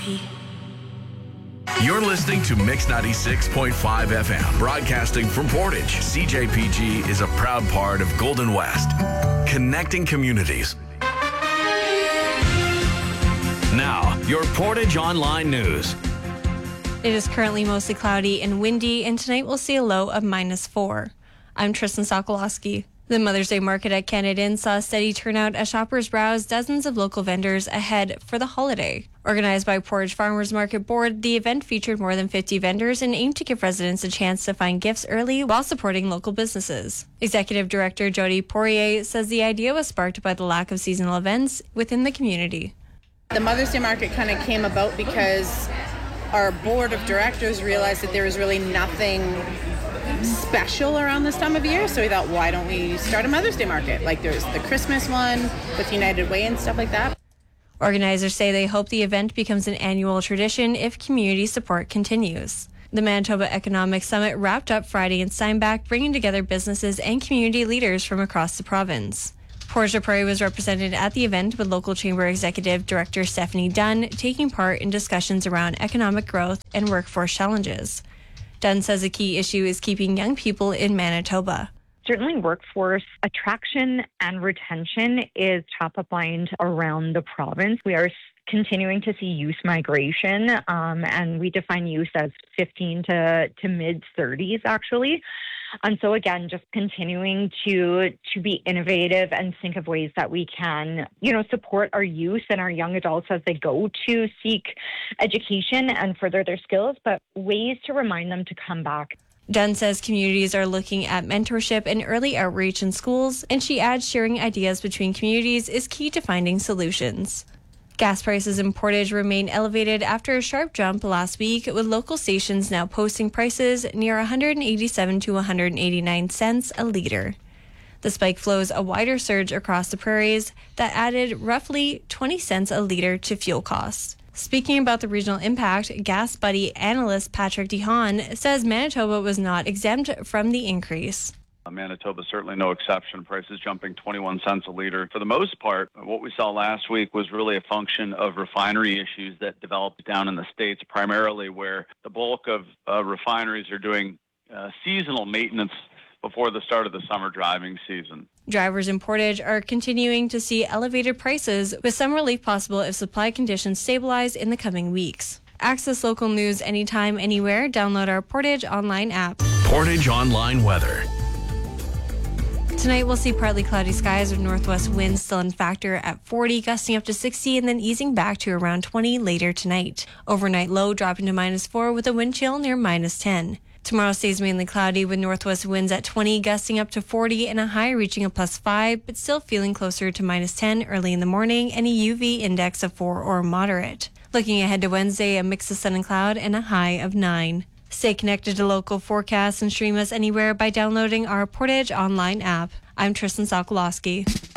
CJPG. You're listening to Mix 96.5 FM, broadcasting from Portage. CJPG is a proud part of Golden West, connecting communities. Now, your Portage Online News. It is currently mostly cloudy and windy, and tonight we'll see a low of -4. I'm Tristan Sokolowski. The Mother's Day market at Canada Inn saw a steady turnout as shoppers browsed dozens of local vendors ahead for the holiday. Organized by Portage Farmers Market Board, the event featured more than 50 vendors and aimed to give residents a chance to find gifts early while supporting local businesses. Executive Director Jody Poirier says the idea was sparked by the lack of seasonal events within the community. The Mother's Day market kind of came about because our board of directors realized that there was really nothing special around this time of year, so we thought, why don't we start a Mother's Day market? Like there's the Christmas one with United Way and stuff like that. Organizers say they hope the event becomes an annual tradition if community support continues. The Manitoba Economic Summit wrapped up Friday in Steinbach, bringing together businesses and community leaders from across the province. Portage la Prairie was represented at the event with local chamber executive director Stephanie Dunn taking part in discussions around economic growth and workforce challenges. Dunn says a key issue is keeping young people in Manitoba. Certainly workforce attraction and retention is top of mind around the province. We are continuing to see youth migration, and we define youth as 15 to mid-30s, actually. And so again, just continuing to be innovative and think of ways that we can, support our youth and our young adults as they go to seek education and further their skills, but ways to remind them to come back. Dunn says communities are looking at mentorship and early outreach in schools, and she adds sharing ideas between communities is key to finding solutions. Gas prices in Portage remain elevated after a sharp jump last week, with local stations now posting prices near 187 to 189 cents a litre. The spike flows a wider surge across the prairies that added roughly 20 cents a litre to fuel costs. Speaking about the regional impact, Gas Buddy analyst Patrick DeHaan says Manitoba was not exempt from the increase. Manitoba certainly no exception. Prices jumping 21 cents a litre. For the most part, what we saw last week was really a function of refinery issues that developed down in the States, primarily where the bulk of refineries are doing seasonal maintenance before the start of the summer driving season. Drivers in Portage are continuing to see elevated prices, with some relief possible if supply conditions stabilize in the coming weeks. Access local news anytime, anywhere. Download our Portage Online app. Portage Online Weather. Tonight, we'll see partly cloudy skies with northwest winds still in factor at 40, gusting up to 60, and then easing back to around 20 later tonight. Overnight low dropping to -4 with a wind chill near -10. Tomorrow stays mainly cloudy with northwest winds at 20, gusting up to 40, and a high reaching a +5, but still feeling closer to -10 early in the morning, and a UV index of 4 or moderate. Looking ahead to Wednesday, a mix of sun and cloud and a high of 9. Stay connected to local forecasts and stream us anywhere by downloading our Portage Online app. I'm Tristan Sokolowski.